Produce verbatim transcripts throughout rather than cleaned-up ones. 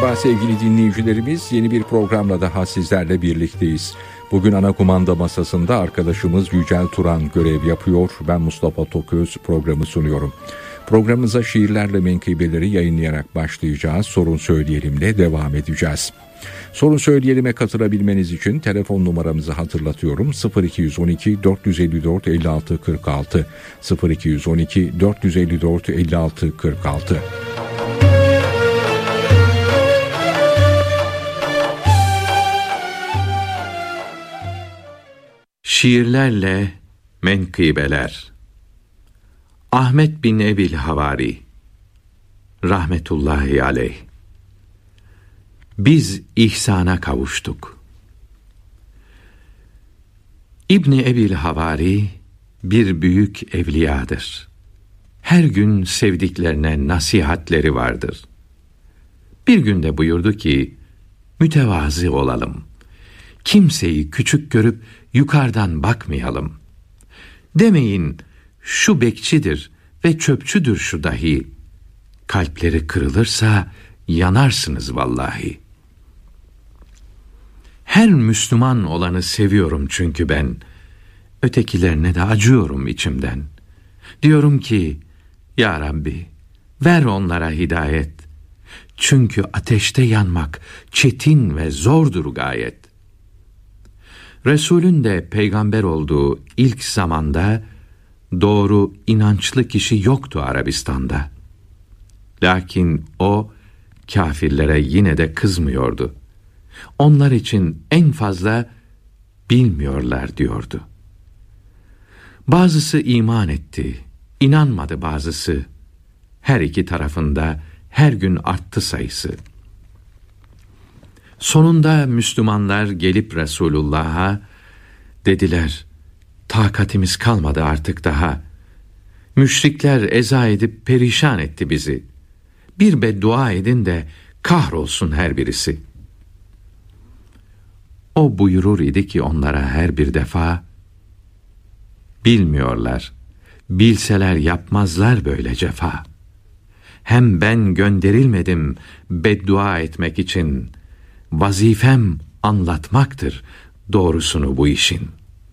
Merhaba sevgili dinleyicilerimiz, yeni bir programla daha sizlerle birlikteyiz. Bugün ana kumanda masasında arkadaşımız Yücel Turan görev yapıyor. Ben Mustafa Toköz programı sunuyorum. Programımıza şiirlerle menkıbeleri yayınlayarak başlayacağız. Sorun Söyleyelim'le devam edeceğiz. Sorun Söyleyelim'e katılabilmeniz için telefon numaramızı hatırlatıyorum. sıfır iki on iki dört yüz elli dört elli altı kırk altı sıfır iki on iki dört yüz elli dört elli altı kırk altı. Şiirlerle menkıbeler. Ahmet bin Ebil Havari rahmetullahi aleyh. Biz ihsana kavuştuk. İbni Ebil Havari bir büyük evliyadır. Her gün sevdiklerine nasihatleri vardır. Bir günde buyurdu ki, mütevazı olalım. Kimseyi küçük görüp yukarıdan bakmayalım. Demeyin, şu bekçidir ve çöpçüdür şu dahi. Kalpleri kırılırsa yanarsınız vallahi. Her Müslüman olanı seviyorum çünkü ben. Ötekilerine de acıyorum içimden. Diyorum ki, Ya Rabbi, ver onlara hidayet. Çünkü ateşte yanmak çetin ve zordur gayet. Resulün de peygamber olduğu ilk zamanda doğru, inançlı kişi yoktu Arabistan'da. Lakin o kâfirlere yine de kızmıyordu. Onlar için en fazla bilmiyorlar diyordu. Bazısı iman etti, inanmadı bazısı. Her iki tarafında her gün arttı sayısı. Sonunda Müslümanlar gelip Resulullah'a dediler, takatimiz kalmadı artık daha. Müşrikler eza edip perişan etti bizi. Bir beddua edin de kahrolsun her birisi. O buyurur idi ki onlara her bir defa, bilmiyorlar, bilseler yapmazlar böyle cefa. Hem ben gönderilmedim beddua etmek için, vazifem anlatmaktır doğrusunu bu işin.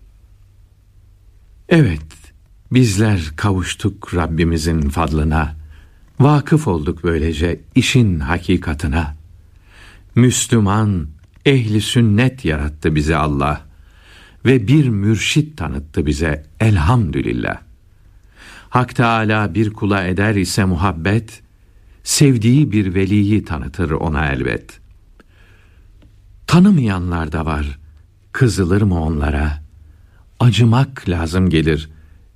Evet, bizler kavuştuk Rabbimizin fadlına, vakıf olduk böylece işin hakikatına. Müslüman, ehli sünnet yarattı bize Allah ve bir mürşit tanıttı bize elhamdülillah. Hak Teâlâ bir kula eder ise muhabbet, sevdiği bir veliyi tanıtır ona elbet. Tanımayanlar da var, kızılır mı onlara? Acımak lazım gelir